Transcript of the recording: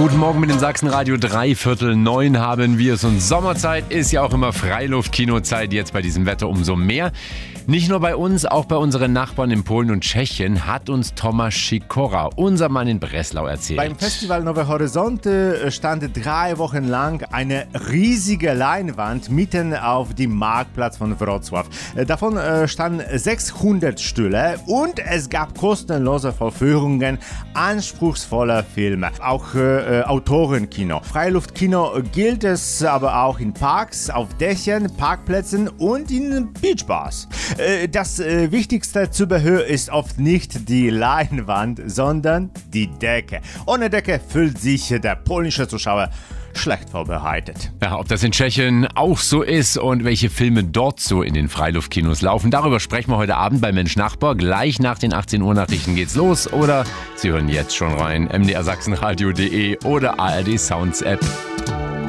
Guten Morgen mit dem Sachsenradio. 8:45 haben wir es. Und Sommerzeit ist ja auch immer Freiluftkinozeit. Jetzt bei diesem Wetter umso mehr. Nicht nur bei uns, auch bei unseren Nachbarn in Polen und Tschechien hat uns Tomasz Sikora, unser Mann in Breslau, erzählt. Beim Festival Nowe Horyzonty stand 3 Wochen lang eine riesige Leinwand mitten auf dem Marktplatz von Wrocław. Davon standen 600 Stühle und es gab kostenlose Vorführungen anspruchsvoller Filme. Auch Autorenkino. Freiluftkino gilt es aber auch in Parks, auf Dächern, Parkplätzen und in Beachbars. Das wichtigste Zubehör ist oft nicht die Leinwand, sondern die Decke. Ohne Decke fühlt sich der polnische Zuschauer schlecht vorbereitet. Ja, ob das in Tschechien auch so ist und welche Filme dort so in den Freiluftkinos laufen, darüber sprechen wir heute Abend bei Mensch Nachbar. Gleich nach den 18 Uhr Nachrichten geht's los oder Sie hören jetzt schon rein, mdrsachsenradio.de oder ARD Sounds App.